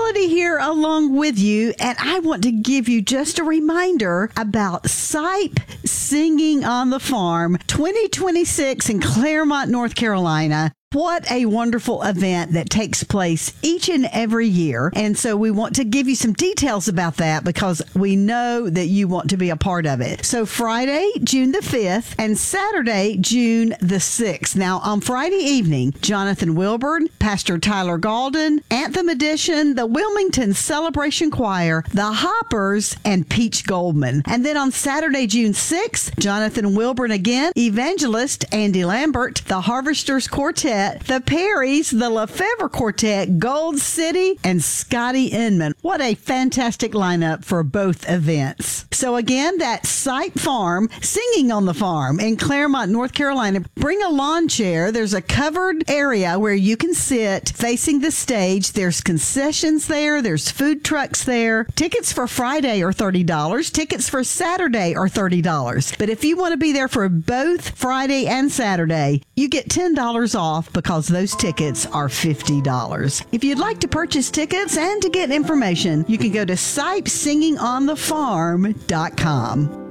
Melody here along with you, and I want to give you just a reminder about SIPE Singing on the Farm 2026 in Claremont, North Carolina. What a wonderful event that takes place each and every year. And so we want to give you some details about that because we know that you want to be a part of it. So Friday, June the 5th and Saturday, June the 6th. Now on Friday evening, Jonathan Wilburn, Pastor Tyler Galden, Anthem Edition, the Wilmington Celebration Choir, the Hoppers, and Peach Goldman. And then on Saturday, June 6th, Jonathan Wilburn again, Evangelist Andy Lambert, the Harvesters Quartet, the Perrys, the Lefevre Quartet, Gold City, and Scotty Inman. What a fantastic lineup for both events. So again, that's SIPE Farm, Singing on the Farm in Claremont, North Carolina. Bring a lawn chair. There's a covered area where you can sit facing the stage. There's concessions there. There's food trucks there. Tickets for Friday are $30. Tickets for Saturday are $30. But if you want to be there for both Friday and Saturday, you get $10 off because those tickets are $50. If you'd like to purchase tickets and to get information, you can go to SIPESingingOnTheFarm.com.